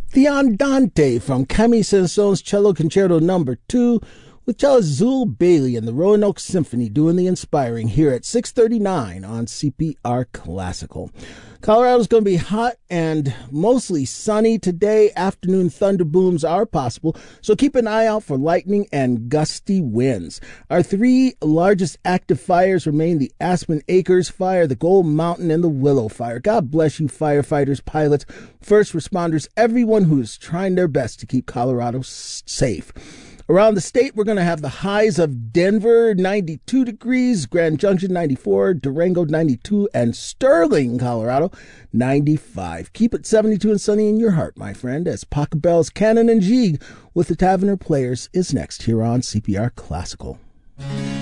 The Andante from Camille Saint-Saëns's Cello Concerto No. 2 with cellist Zul Bailey and the Roanoke Symphony doing the inspiring here at 6:39 on CPR Classical. Colorado's going to be hot and mostly sunny today. Afternoon thunder booms are possible, so keep an eye out for lightning and gusty winds. Our three largest active fires remain the Aspen Acres Fire, the Gold Mountain, and the Willow Fire. God bless you, firefighters, pilots, first responders, everyone who is trying their best to keep Colorado safe. Around the state, we're going to have the highs of Denver, 92 degrees, Grand Junction, 94, Durango, 92, and Sterling, Colorado, 95. Keep it 72 and sunny in your heart, my friend, as Pachelbel's Cannon and Gigue with the Taverner Players is next here on CPR Classical.